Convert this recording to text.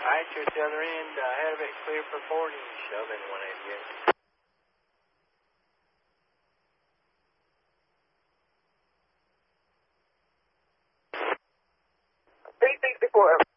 Alright, you're at the other end, ahead of it, clear for 40, shoving 188. 364.